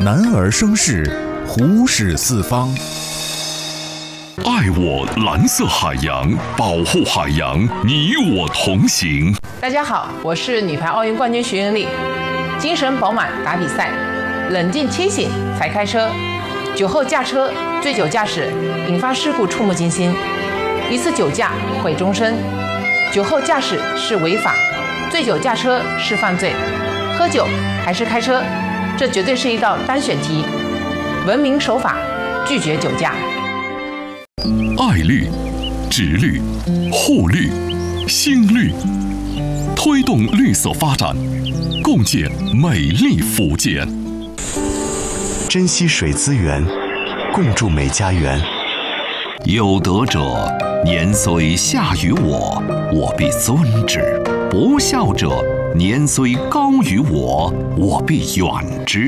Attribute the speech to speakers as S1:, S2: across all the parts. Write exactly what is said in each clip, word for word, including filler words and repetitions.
S1: 男儿生事，虎视四方。
S2: 爱我蓝色海洋，保护海洋，你我同行。
S3: 大家好，我是女排奥运冠军徐云丽。精神饱满打比赛，冷静清醒才开车。酒后驾车、醉酒驾驶引发事故触目惊心，一次酒驾毁终身。酒后驾驶是违法，醉酒驾车是犯罪。喝酒还是开车，这绝对是一道单选题。文明守法，拒绝酒驾。
S2: 爱绿、植绿、护绿、新绿，推动绿色发展，共建美丽福建。
S4: 珍惜水资源，共筑美家园。
S2: 有德者年虽下于我，我必尊之；不孝者年虽高于我，我必远之。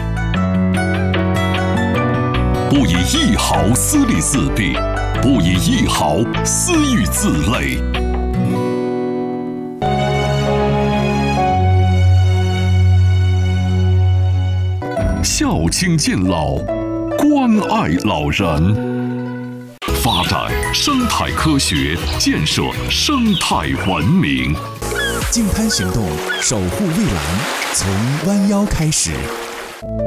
S2: 不以一毫私利自弊，不以一毫私欲自累。孝亲敬老，关爱老人，发展生态科学，建设生态文明。
S1: 净滩行动，守护蔚蓝，从弯腰开始。